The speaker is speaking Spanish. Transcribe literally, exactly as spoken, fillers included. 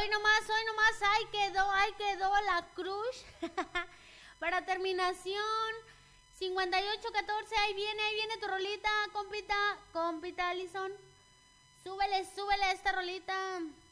Hoy nomás, hoy nomás, ahí quedó, ahí quedó la cruz. Para terminación, cincuenta y ocho catorce, ahí viene, ahí viene tu rolita, compita, compita Alison. Súbele, súbele a esta rolita.